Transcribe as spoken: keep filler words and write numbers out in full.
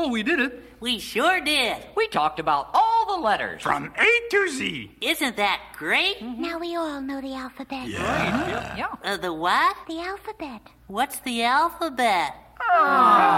Oh, we did it. We sure did. We talked about all the letters. From A to Z. Isn't that great? Now we all know the alphabet. Yeah. Yeah. Uh, the what? The alphabet. What's the alphabet? Ah.